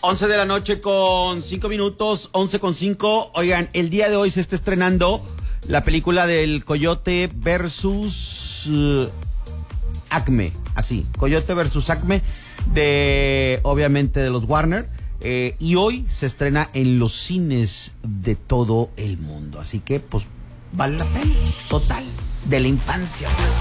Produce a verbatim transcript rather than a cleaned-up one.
once de la noche con cinco minutos, once con cinco. Oigan, el día de hoy se está estrenando la película del Coyote versus uh, Acme, así, Coyote versus Acme, de, obviamente, de los Warner. Eh, y hoy se estrena en los cines de todo el mundo. Así que, pues, vale la pena, total, de la infancia.